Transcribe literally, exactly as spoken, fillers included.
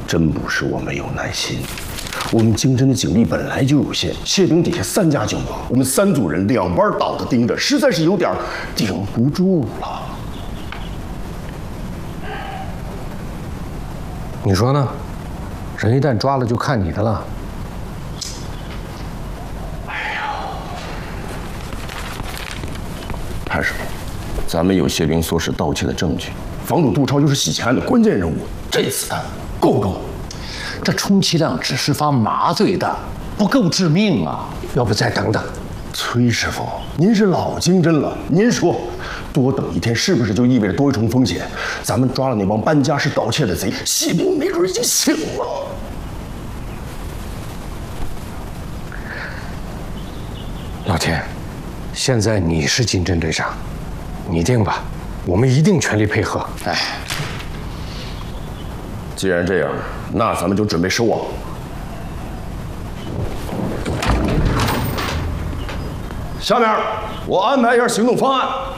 真不是我没有耐心，我们经侦的警力本来就有限，谢兵底下三家警报，我们三组人两班倒着盯着，实在是有点顶不住了。 你说呢？人一旦抓了，就看你的了。 哎呀，潘师傅，咱们有谢兵唆使盗窃的证据，房主杜超又是洗钱案的关键人物，这子弹够不够？ 这充其量只是发麻醉弹，不够致命啊！要不再等等？ 崔师傅，您是老经侦了，您说，多等一天是不是就意味着多一重风险？咱们抓了那帮搬家式盗窃的贼，谢兵没准已经醒了。 老田，现在你是经侦队长，你定吧，我们一定全力配合。 哎， 既然这样，那咱们就准备收网。下面我安排一下行动方案。